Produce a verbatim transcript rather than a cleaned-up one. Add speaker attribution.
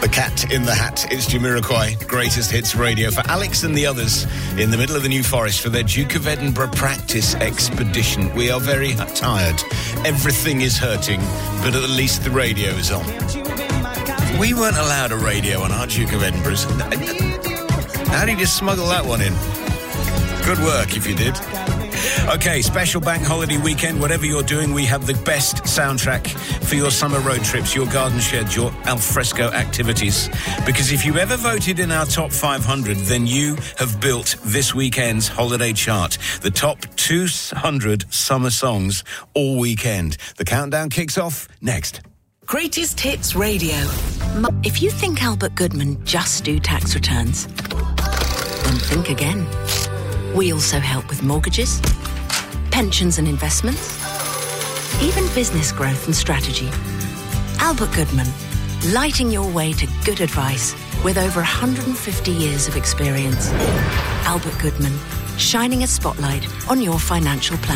Speaker 1: The Cat in the Hat. It's Jamiroquai, Greatest Hits Radio for Alex and the others in the middle of the New Forest for their Duke of Edinburgh practice expedition. We are very tired. Everything is hurting, but at least the radio is on. We weren't allowed a radio on our Duke of Edinburghs. How did you smuggle that one in? Good work if you did. Okay, special bank holiday weekend. Whatever you're doing, we have the best soundtrack for your summer road trips, your garden sheds, your alfresco activities. Because if you ever voted in our top five hundred, then you have built this weekend's holiday chart. The top two hundred summer songs all weekend. The countdown kicks off next.
Speaker 2: Greatest Hits Radio. If you think Albert Goodman just do tax returns, then think again. We also help with mortgages, pensions and investments, even business growth and strategy. Albert Goodman, lighting your way to good advice with over one hundred fifty years of experience. Albert Goodman, shining a spotlight on your financial plan.